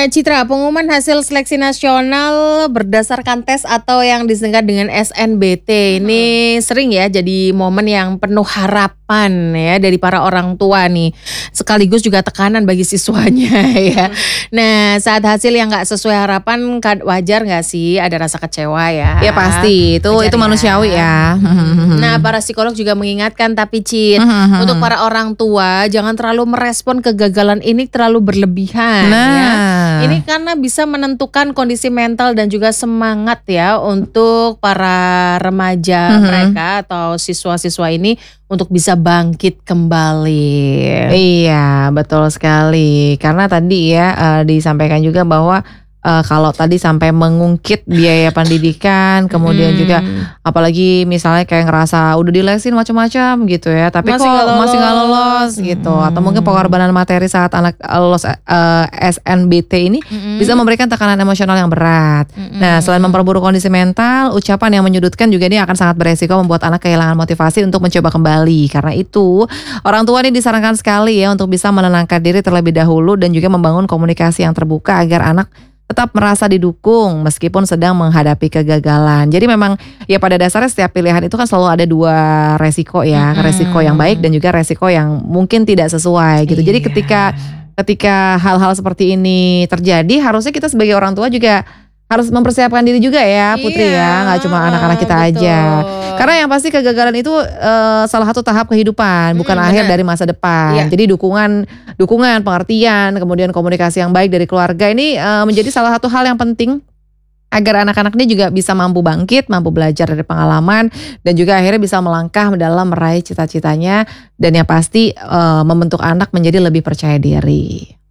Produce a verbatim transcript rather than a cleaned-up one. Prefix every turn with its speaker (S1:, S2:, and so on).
S1: Nah, Citra, pengumuman hasil seleksi nasional berdasarkan tes atau yang disingkat dengan S N B T ini sering ya jadi momen yang penuh harapan ya dari para orang tua nih, sekaligus juga tekanan bagi siswanya ya. Nah, saat hasil yang nggak sesuai harapan, kad- wajar nggak sih ada rasa kecewa ya?
S2: Ya pasti, itu
S1: Wajar
S2: itu
S1: ya.
S2: manusiawi ya.
S1: Nah, para psikolog juga mengingatkan tapi Cit, untuk para orang tua jangan terlalu merespon kegagalan ini terlalu berlebihan
S2: Nah.
S1: ya. Ini karena bisa menentukan kondisi mental dan juga semangat ya untuk para remaja
S2: Mhm.
S1: mereka atau siswa-siswa ini untuk bisa bangkit kembali.
S2: Iya, betul sekali. Karena tadi ya eh, disampaikan juga bahwa eh, kalau tadi sampai mengungkit biaya pendidikan, kemudian
S1: Hmm.
S2: juga apalagi misalnya kayak ngerasa udah dilesin macam-macam gitu ya, tapi
S1: Masih
S2: kok
S1: nggak
S2: masih nggak
S1: lolos.
S2: lolos gitu, atau mungkin
S1: Hmm.
S2: pengorbanan materi saat anak lolos eh, S N B T ini
S1: Mm-mm.
S2: bisa memberikan tekanan emosional yang berat.
S1: Mm-mm.
S2: Nah, selain memperburuk kondisi mental, ucapan yang menyudutkan juga ini akan sangat beresiko membuat anak kehilangan motivasi untuk mencoba kembali. Karena itu, orang tua ini disarankan sekali ya untuk bisa menenangkan diri terlebih dahulu dan juga membangun komunikasi yang terbuka agar anak tetap merasa didukung meskipun sedang menghadapi kegagalan. Jadi memang ya pada dasarnya setiap pilihan itu kan selalu ada dua resiko ya,
S1: Mm-mm.
S2: resiko yang baik dan juga resiko yang mungkin tidak sesuai gitu. Jadi
S1: Iya.
S2: ketika ketika hal-hal seperti ini terjadi, harusnya kita sebagai orang tua juga harus mempersiapkan diri juga ya Putri
S1: Iya,
S2: ya, nggak cuma anak-anak kita
S1: betul.
S2: aja. Karena yang pasti kegagalan itu eh, salah satu tahap kehidupan, bukan
S1: Mm,
S2: akhir
S1: benar.
S2: dari masa depan.
S1: Iya.
S2: Jadi dukungan, dukungan, pengertian, kemudian komunikasi yang baik dari keluarga ini eh, menjadi salah satu hal yang penting agar anak-anak ini juga bisa mampu bangkit, mampu belajar dari pengalaman, dan juga akhirnya bisa melangkah dalam meraih cita-citanya, dan yang pasti eh, membentuk anak menjadi lebih percaya diri.